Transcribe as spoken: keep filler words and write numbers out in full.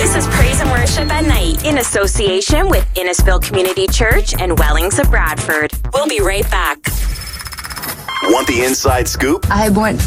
This is Praise and Worship at Night in association with Innisfil Community Church and Wellings of Bradford. We'll be right back. Want the inside scoop? I went